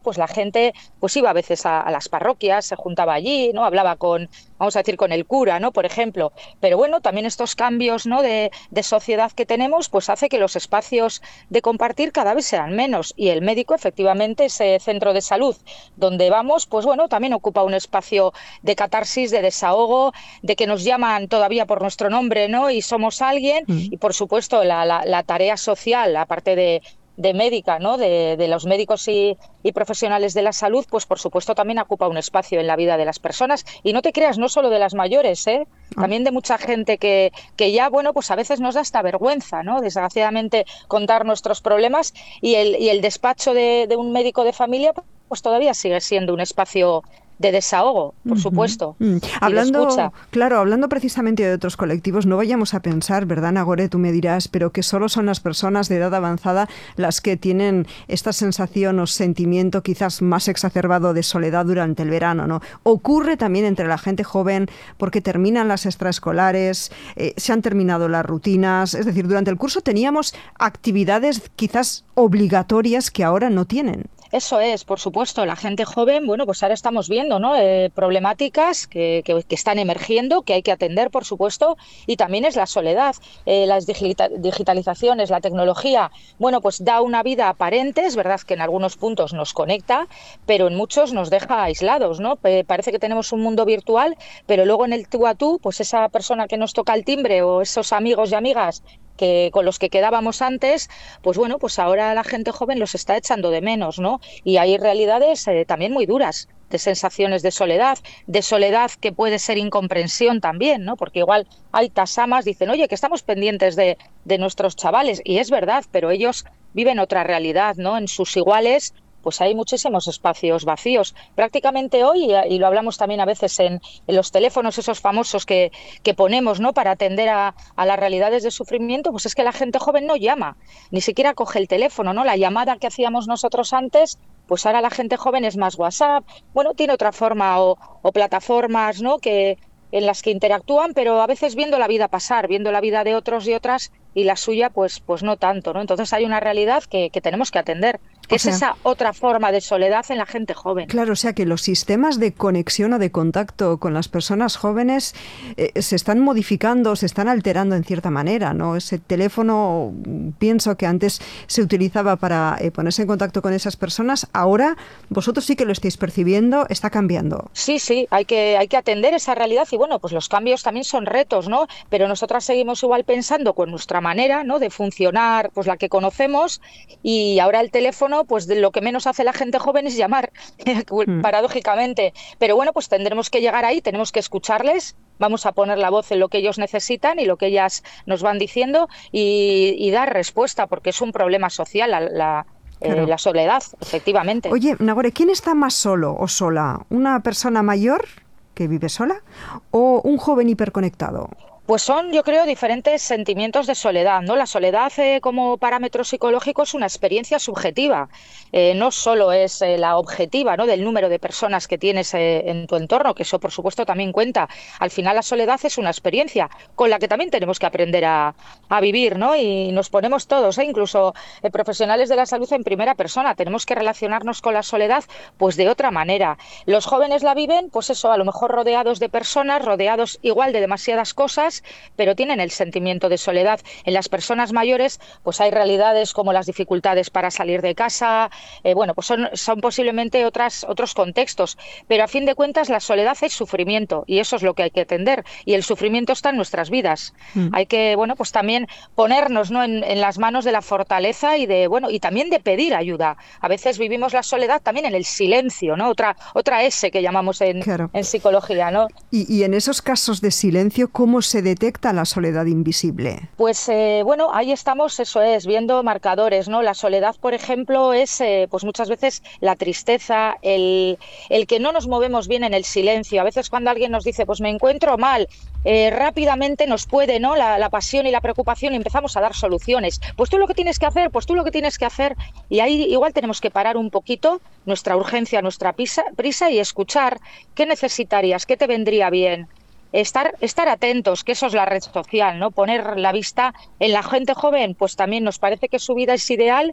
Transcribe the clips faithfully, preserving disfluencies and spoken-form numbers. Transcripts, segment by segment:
pues la gente pues iba a veces a, a las parroquias, se juntaba allí, ¿no? Hablaba con, vamos a decir, con el cura, ¿no? Por ejemplo. Pero bueno, también estos cambios, ¿no? de, de sociedad que tenemos, pues hace que los espacios de compartir cada vez sean menos. Y el médico, efectivamente, ese centro de salud donde vamos, pues bueno, también ocupa un espacio de catarsis, de desahogo, de que nos llaman todavía por nuestro nombre, ¿no? Y somos alguien. Mm. Y por supuesto, la, la, la tarea social, aparte de de médica, ¿no? De, de los médicos y, y profesionales de la salud, pues por supuesto también ocupa un espacio en la vida de las personas. Y no te creas, no solo de las mayores, ¿eh? Ah. También de mucha gente que, que ya, bueno, pues a veces nos da hasta vergüenza, ¿no? Desgraciadamente, contar nuestros problemas, y el, y el despacho de, de un médico de familia, pues todavía sigue siendo un espacio de desahogo, por Ujú. supuesto, Mm. y de Hablando, escucha. claro, hablando precisamente de otros colectivos, no vayamos a pensar, ¿verdad, Nagore? Tú me dirás, pero que solo son las personas de edad avanzada las que tienen esta sensación o sentimiento quizás más exacerbado de soledad durante el verano, ¿no? Ocurre también entre la gente joven porque terminan las extraescolares, eh, se han terminado las rutinas, es decir, durante el curso teníamos actividades quizás obligatorias que ahora no tienen. Eso es, por supuesto, la gente joven, bueno, pues ahora estamos viendo, ¿no? Eh, problemáticas que, que, que están emergiendo, que hay que atender, por supuesto, y también es la soledad, eh, las digita digitalizaciones, la tecnología, bueno, pues da una vida aparente, es verdad que en algunos puntos nos conecta, pero en muchos nos deja aislados, ¿no? Pe parece que tenemos un mundo virtual, pero luego en el tú a tú, pues esa persona que nos toca el timbre o esos amigos y amigas que con los que quedábamos antes, pues bueno, pues ahora la gente joven los está echando de menos, ¿no? Y hay realidades eh, también muy duras, de sensaciones de soledad, de soledad que puede ser incomprensión también, ¿no? Porque igual hay tasamas, dicen, oye, que estamos pendientes de, de nuestros chavales, y es verdad, pero ellos viven otra realidad, ¿no? En sus iguales pues hay muchísimos espacios vacíos. Prácticamente hoy, y lo hablamos también a veces en, en los teléfonos, esos famosos que, que ponemos, ¿no? Para atender a, a las realidades de sufrimiento, pues es que la gente joven no llama, ni siquiera coge el teléfono, ¿no? La llamada que hacíamos nosotros antes, pues ahora la gente joven es más WhatsApp, bueno, tiene otra forma o, o plataformas, ¿no? Que, en las que interactúan, pero a veces viendo la vida pasar, viendo la vida de otros y otras, y la suya pues, pues no tanto, ¿no? Entonces hay una realidad que, que tenemos que atender, que O es sea, esa otra forma de soledad en la gente joven. claro, o sea que los sistemas de conexión o de contacto con las personas jóvenes eh, se están modificando, se están alterando en cierta manera, ¿no? Ese teléfono, pienso que antes se utilizaba para eh, ponerse en contacto con esas personas, ahora vosotros sí que lo estáis percibiendo, está cambiando. Sí, sí, hay que, hay que atender esa realidad, y bueno, pues los cambios también son retos, ¿no? Pero nosotras seguimos igual pensando con nuestra manera, ¿no? De funcionar, pues la que conocemos, y ahora el teléfono, pues de lo que menos hace la gente joven es llamar, Mm. paradójicamente. Pero bueno, pues tendremos que llegar ahí, tenemos que escucharles, vamos a poner la voz en lo que ellos necesitan y lo que ellas nos van diciendo, y, y dar respuesta, porque es un problema social la, la eh, Claro. la soledad, efectivamente. Oye, Nagore, ¿quién está más solo o sola? ¿Una persona mayor que vive sola o un joven hiperconectado? Pues son, yo creo, diferentes sentimientos de soledad, ¿no? La soledad eh, como parámetro psicológico es una experiencia subjetiva, eh, no solo es eh, la objetiva, ¿no? Del número de personas que tienes eh, en tu entorno, que eso por supuesto también cuenta. Al final la soledad es una experiencia con la que también tenemos que aprender a, a vivir, ¿no? Y nos ponemos todos, ¿eh? Incluso eh, profesionales de la salud en primera persona, tenemos que relacionarnos con la soledad pues de otra manera. Los jóvenes la viven, pues eso, a lo mejor rodeados de personas, rodeados igual de demasiadas cosas, pero tienen el sentimiento de soledad. En las personas mayores, pues hay realidades como las dificultades para salir de casa, eh, bueno, pues son, son posiblemente otras, otros contextos, pero a fin de cuentas la soledad es sufrimiento, y eso es lo que hay que atender, y el sufrimiento está en nuestras vidas. Mm. Hay que, bueno, pues también ponernos, ¿no? en, en las manos de la fortaleza y de, bueno, y también de pedir ayuda. A veces vivimos la soledad también en el silencio, ¿no? Otra, otra S que llamamos en, Claro. en psicología, ¿no? Y, y en esos casos de silencio, ¿cómo se detecta la soledad invisible? Pues eh, bueno, ahí estamos, eso es, viendo marcadores, ¿no? La soledad, por ejemplo, es eh, pues muchas veces la tristeza, el, el que no nos movemos bien en el silencio. A veces cuando alguien nos dice, pues me encuentro mal, eh, rápidamente nos puede, ¿no? La, la pasión y la preocupación, y empezamos a dar soluciones. Pues tú lo que tienes que hacer, pues tú lo que tienes que hacer. Y ahí igual tenemos que parar un poquito nuestra urgencia, nuestra prisa, prisa y escuchar qué necesitarías, qué te vendría bien. Estar, estar atentos, que eso es la red social, ¿no? Poner la vista en la gente joven, pues también nos parece que su vida es ideal,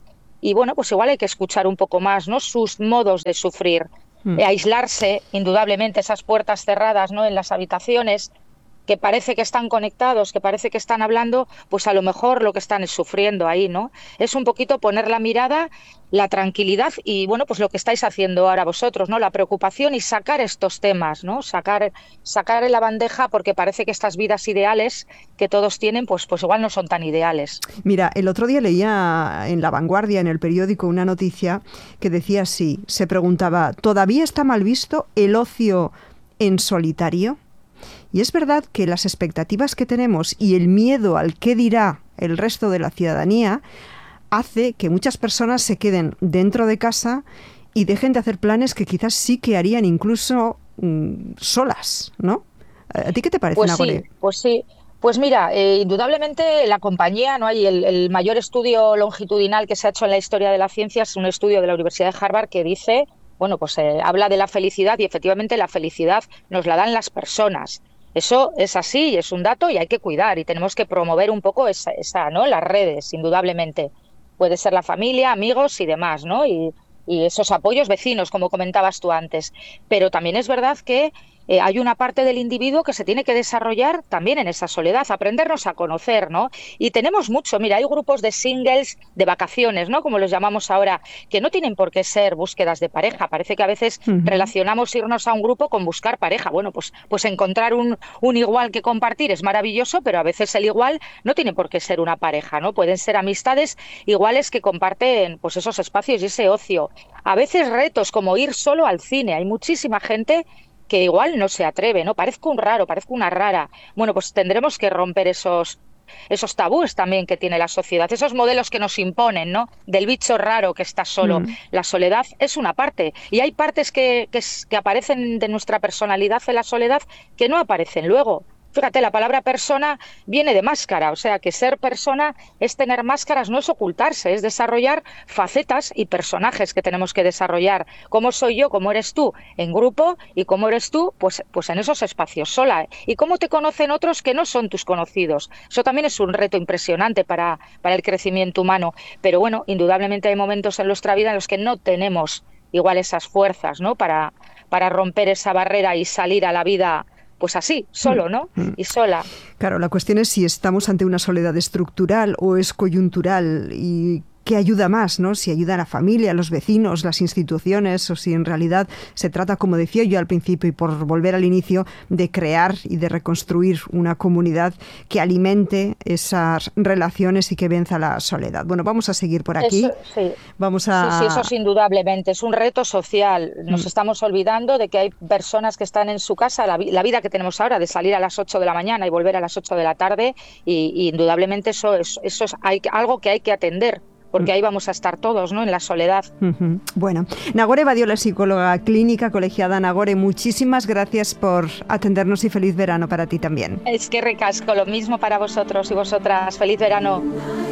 y bueno, pues igual hay que escuchar un poco más, ¿no? Sus modos de sufrir, mm. eh, aislarse, indudablemente, esas puertas cerradas, ¿no? En las habitaciones, que parece que están conectados, que parece que están hablando, pues a lo mejor lo que están es sufriendo ahí, ¿no? Es un poquito poner la mirada, la tranquilidad y, bueno, pues lo que estáis haciendo ahora vosotros, ¿no? La preocupación y sacar estos temas, ¿no? Sacar, sacar en la bandeja, porque parece que estas vidas ideales que todos tienen, pues, pues igual no son tan ideales. Mira, el otro día leía en La Vanguardia, en el periódico, una noticia que decía así, se preguntaba, ¿todavía está mal visto el ocio en solitario? Y es verdad que las expectativas que tenemos y el miedo al qué dirá el resto de la ciudadanía hace que muchas personas se queden dentro de casa y dejen de hacer planes que quizás sí que harían incluso mmm, solas, ¿no? ¿A ti qué te parece, pues Nagore? Sí, pues sí. Pues mira, eh, indudablemente la compañía, ¿no? Hay el, el mayor estudio longitudinal que se ha hecho en la historia de la ciencia, es un estudio de la Universidad de Harvard que dice, bueno, pues eh, habla de la felicidad y efectivamente la felicidad nos la dan las personas. Eso es así y es un dato y hay que cuidar y tenemos que promover un poco esa, esa, ¿no? Las redes, indudablemente. Puede ser la familia, amigos y demás, ¿no? Y, y esos apoyos vecinos, como comentabas tú antes. Pero también es verdad que eh, hay una parte del individuo que se tiene que desarrollar también en esa soledad, aprendernos a conocer, ¿no? Y tenemos mucho, mira, hay grupos de singles de vacaciones, ¿no? Como los llamamos ahora, que no tienen por qué ser búsquedas de pareja. Parece que a veces uh-huh. relacionamos irnos a un grupo con buscar pareja. Bueno, pues, pues encontrar un, un igual que compartir es maravilloso, pero a veces el igual no tiene por qué ser una pareja, ¿no? Pueden ser amistades iguales que comparten pues esos espacios y ese ocio. A veces retos como ir solo al cine. Hay muchísima gente que igual no se atreve, ¿no? Parezco un raro, parezco una rara. Bueno, pues tendremos que romper esos, esos tabúes también que tiene la sociedad, esos modelos que nos imponen, ¿no? Del bicho raro que está solo. Mm. La soledad es una parte y hay partes que, que, que aparecen de nuestra personalidad en la soledad que no aparecen luego. Fíjate, la palabra persona viene de máscara, o sea que ser persona es tener máscaras, no es ocultarse, es desarrollar facetas y personajes que tenemos que desarrollar. ¿Cómo soy yo? ¿Cómo eres tú? En grupo y cómo eres tú, pues, pues en esos espacios sola. ¿Y cómo te conocen otros que no son tus conocidos? Eso también es un reto impresionante para, para el crecimiento humano. Pero bueno, indudablemente hay momentos en nuestra vida en los que no tenemos igual esas fuerzas, ¿no? Para, para romper esa barrera y salir a la vida pues así, solo, ¿no? Y sola. Claro, la cuestión es si estamos ante una soledad estructural o es coyuntural y qué ayuda más, ¿no? Si ayuda a la familia, a los vecinos, las instituciones, o si en realidad se trata, como decía yo al principio y por volver al inicio, de crear y de reconstruir una comunidad que alimente esas relaciones y que venza la soledad. Bueno, vamos a seguir por aquí. Eso, sí. Vamos a... sí, sí, eso es indudablemente. Es un reto social. Nos mm. estamos olvidando de que hay personas que están en su casa, la, la vida que tenemos ahora, de salir a las ocho de la mañana y volver a las ocho de la tarde, y, y indudablemente eso, es, eso es hay, algo que hay que atender. Porque ahí vamos a estar todos, ¿no? En la soledad. Uh-huh. Bueno, Nagore Badiola, psicóloga clínica colegiada. Nagore, muchísimas gracias por atendernos y feliz verano para ti también. Es que recasco, lo mismo para vosotros y vosotras. Feliz verano.